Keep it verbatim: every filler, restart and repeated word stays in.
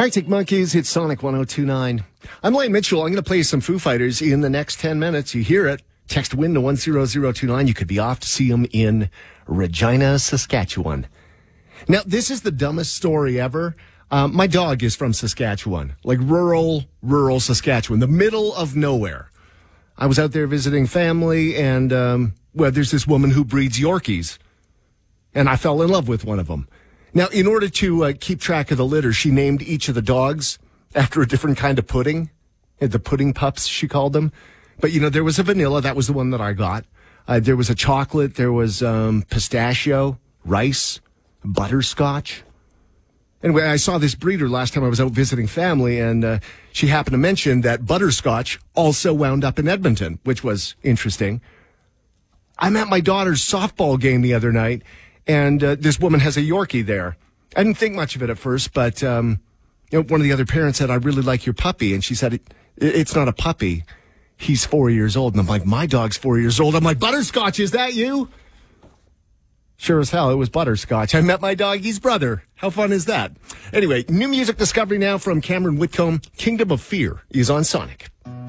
Arctic Monkeys, it's Sonic one oh two point nine. I'm Lane Mitchell. I'm going to play some Foo Fighters in the next ten minutes. You hear it. Text WIN to one zero zero two nine. You could be off to see them in Regina, Saskatchewan. Now, this is the dumbest story ever. Um, my dog is from Saskatchewan, like rural, rural Saskatchewan, the middle of nowhere. I was out there visiting family, and um, well, there's this woman who breeds Yorkies, and I fell in love with one of them. Now, in order to uh, keep track of the litter, she named each of the dogs after a different kind of pudding. The pudding pups, she called them. But, you know, there was a vanilla. That was the one that I got. Uh, there was a chocolate. There was um, pistachio, rice, butterscotch. Anyway, I saw this breeder last time I was out visiting family, and uh, she happened to mention that butterscotch also wound up in Edmonton, which was interesting. I'm at my daughter's softball game the other night, and uh, this woman has a Yorkie there. I didn't think much of it at first, but um, you know, one of the other parents said, "I really like your puppy," and she said, it, "It's not a puppy. He's four years old." And I'm like, "My dog's four years old." I'm like, "Butterscotch, is that you?" Sure as hell, it was Butterscotch. I met my doggy's brother. How fun is that? Anyway, new music discovery now from Cameron Whitcomb. Kingdom of Fear is on Sonic.